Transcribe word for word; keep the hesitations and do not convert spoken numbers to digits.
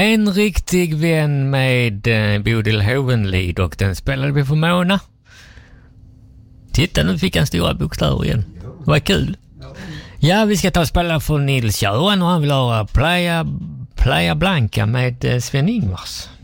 En riktig vän med eh, Bodil Hovenlid, och den spelade vi för Mona. Titta, nu fick han stora bokstäver igen. Vad kul. Ja, vi ska ta och spela för Nils Göran och han vill ha Playa, Playa Blanca med eh, Sven Ingvars.